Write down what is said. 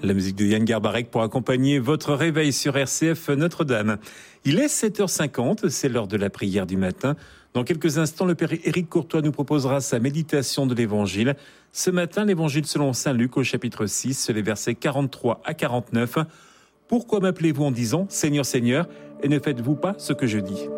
La musique de Yann Garbarek pour accompagner votre réveil sur RCF Notre-Dame. Il est 7h50, c'est l'heure de la prière du matin. Dans quelques instants, le Père Éric Courtois nous proposera sa méditation de l'Évangile. Ce matin, l'Évangile selon Saint Luc au chapitre 6, les versets 43 à 49. Pourquoi m'appelez-vous en disant « Seigneur, Seigneur » et ne faites-vous pas ce que je dis ?